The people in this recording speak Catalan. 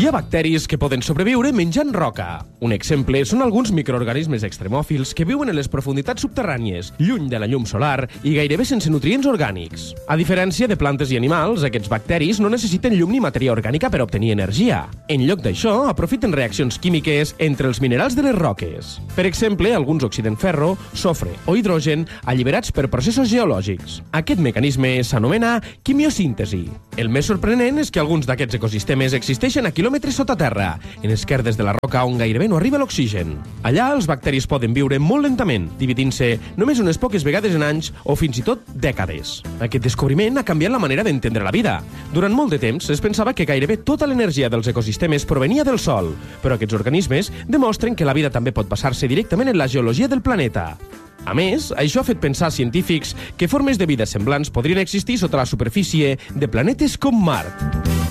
Hi ha bacteris que poden sobreviure menjant roca. Un exemple són alguns microorganismes extremòfils que viuen en les profunditats subterrànies, lluny de la llum solar i gairebé sense nutrients orgànics. A diferència de plantes i animals, aquests bacteris no necessiten llum ni matèria orgànica per obtenir energia. En lloc d'això, aprofiten reaccions químiques entre els minerals de les roques. Per exemple, alguns oxiden ferro, sofre o hidrogen alliberats per processos geològics. Aquest mecanisme s'anomena quimiosíntesi. El més sorprenent és que alguns d'aquests ecosistemes existeixen a quilòmetres sota terra, en esquerdes de la roca on gairebé no arriba l'oxigen. Allà els bacteris poden viure molt lentament, dividint-se només unes poques vegades en anys o fins i tot dècades. Aquest descobriment ha canviat la manera d'entendre la vida. Durant molt de temps es pensava que gairebé tota l'energia dels ecosistemes provenia del Sol, però aquests organismes demostren que la vida també pot basar-se directament en la geologia del planeta. A més, això ha fet pensar als científics que formes de vida semblants podrien existir sota la superfície de planetes com Mart.